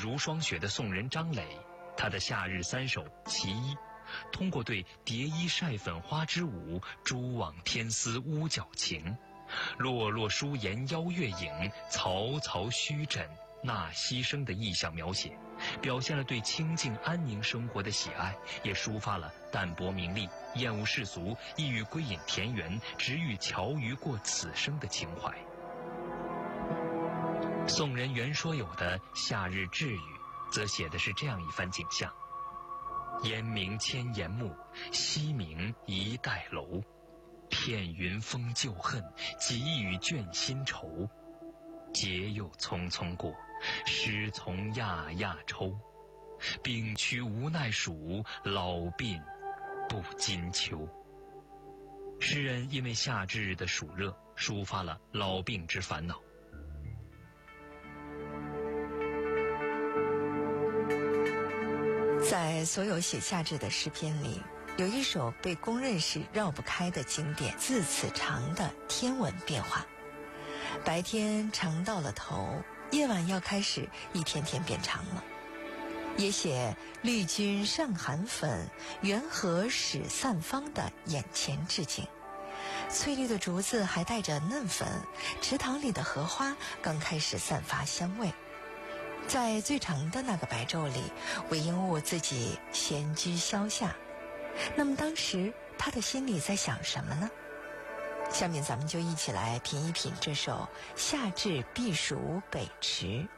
如霜雪的宋人张磊，他的夏日三首其一，通过对蝶衣晒粉花之舞，蛛网天丝屋角情，落落疏檐邀月影，曹曹虚枕纳牺牲的意象描写，表现了对清静安宁生活的喜爱，也抒发了淡泊名利、厌恶世俗、意欲归隐田园、只欲巧语过此生的情怀。宋人袁说有的《夏日致语》则写的是这样一番景象：烟明千檐幕，夕明一带楼。片云封旧恨，几语卷新愁。节又匆匆过，诗从讶讶抽。病躯无奈数，老鬓不禁秋。诗人因为夏至日的暑热，抒发了老病之烦恼。 在所有写夏至的诗篇里，有一首被公认是绕不开的经典，自此长的天文变化。白天长到了头，夜晚要开始一天天变长了。也写绿军上寒粉，缘何始散芳的眼前致敬。翠绿的竹子还带着嫩粉，池塘里的荷花刚开始散发香味。在最长的那个白昼里，韦应物自己闲居消夏。那么当时他的心里在想什么呢？下面咱们就一起来品一品这首《夏至避暑北池》。